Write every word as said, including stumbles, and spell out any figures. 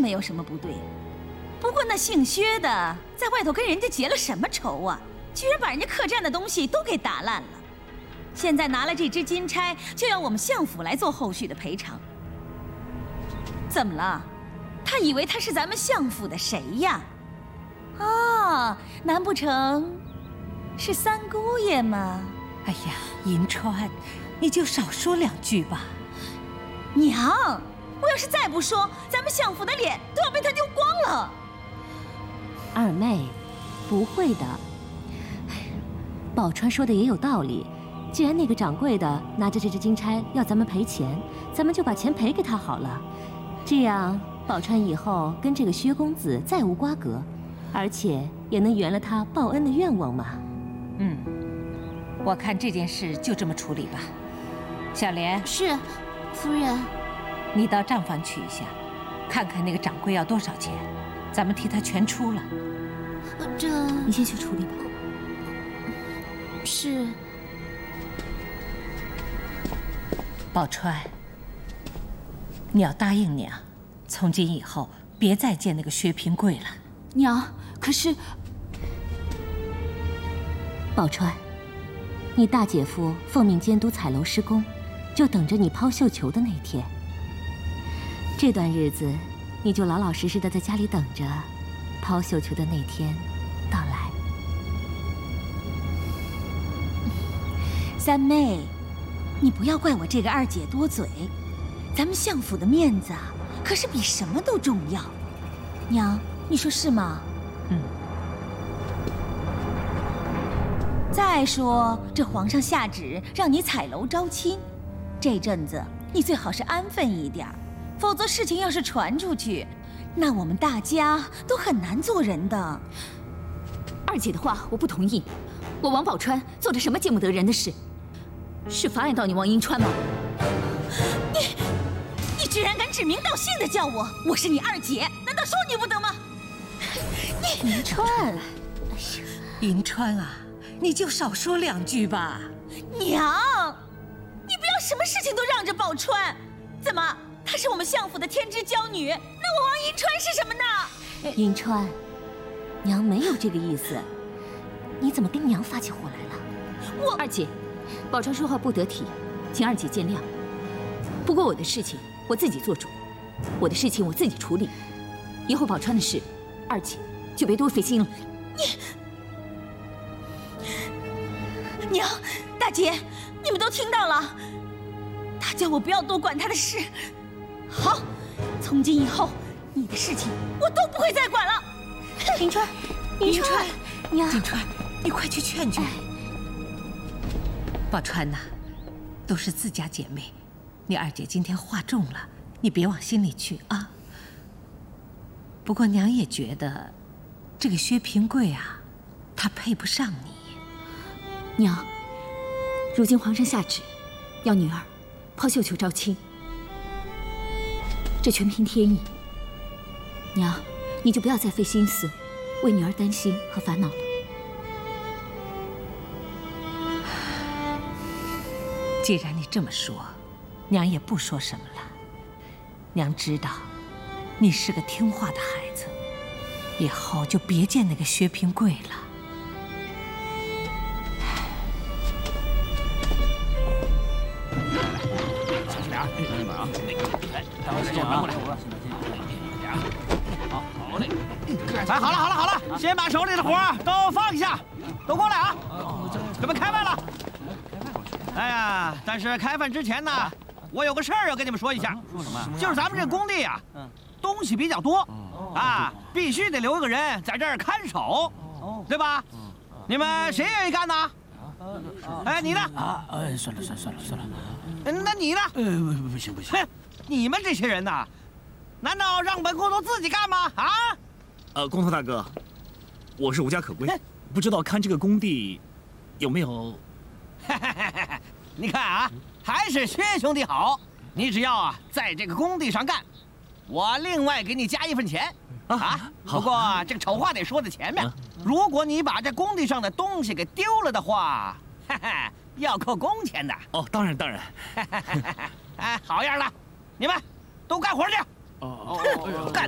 没有什么不对。不过那姓薛的在外头跟人家结了什么仇啊？居然把人家客栈的东西都给打烂了。现在拿了这支金钗，就要我们相府来做后续的赔偿。怎么了？他以为他是咱们相府的谁呀？啊，难不成是三姑爷吗？ 哎呀，银川，你就少说两句吧。 娘，我要是再不说，咱们相府的脸都要被他丢光了。 二妹，不会的。宝钏说的也有道理，既然那个掌柜的拿着这支金钗要咱们赔钱，咱们就把钱赔给他好了。这样，宝钏以后跟这个薛公子再无瓜葛，而且也能圆了他报恩的愿望嘛。 嗯，我看这件事就这么处理吧。小莲， 是，夫人。 你到账房去一下，看看那个掌柜要多少钱，咱们替他全出了。 这， 你先去处理吧。 是。 宝钏，你要答应娘，从今以后别再见那个薛平贵了。 娘，可是， 宝钏，你大姐夫奉命监督彩楼施工，就等着你抛绣球的那天。这段日子，你就老老实实的在家里等着，抛绣球的那天到来。 三妹，你不要怪我这个二姐多嘴，咱们相府的面子啊，可是比什么都重要。娘，你说是吗？ 嗯。 再说这皇上下旨让你彩楼招亲，这阵子你最好是安分一点，否则事情要是传出去，那我们大家都很难做人的。 二姐的话我不同意，我王宝钏做了什么见不得人的事？是妨碍到你王银川吗？ 你，你居然敢指名道姓的叫我，我是你二姐，难道说你不得吗？你银川， 银川啊，你就少说两句吧。 娘，你不要什么事情都让着宝钏，怎么？她是我们相府的天之娇女，那我王银川是什么呢？ 银川，娘没有这个意思，你怎么跟娘发起火来了？ 我二姐，宝钏说话不得体，请二姐见谅。不过我的事情我自己做主，我的事情我自己处理，以后宝钏的事，二姐就别多费心了。 你，娘，大姐，你们都听到了，她叫我不要多管她的事。好，从今以后，你的事情我都不会再管了。 银川，银川，娘， 银川，你快去劝劝。宝钏呐，都是自家姐妹，你二姐今天话重了，你别往心里去啊。不过娘也觉得，这个薛平贵啊，他配不上你。 娘，如今皇上下旨，要女儿抛绣球招亲。这全凭天意，娘，你就不要再费心思，为女儿担心和烦恼了。 既然你这么说，娘也不说什么了。娘知道，你是个听话的孩子，以后就别见那个薛平贵了。 小心点啊！慢点啊！来，待会儿先拿过来。好，好嘞。 哎，好了好了好了，先把手里的活都放下，都过来啊！准备开饭了。哎呀，但是开饭之前呢，我有个事儿要跟你们说一下。说什么？就是咱们这工地呀，东西比较多，啊，必须得留一个人在这儿看守，对吧？你们谁愿意干呢？哎，你呢？ 啊，哎，算了算了算了算了。 那你呢？ 呃，不不行不行。 哼，你们这些人呐，难道让本工头自己干吗？啊？ 呃，工头大哥，我是无家可归，不知道看这个工地有没有？ 你看啊，还是薛兄弟好。你只要啊在这个工地上干，我另外给你加一份钱啊。不过这个丑话得说在前面，如果你把这工地上的东西给丢了的话，哈哈，要扣工钱的。 哦，当然当然。 哎，好样的，你们都干活去。 哦哦，干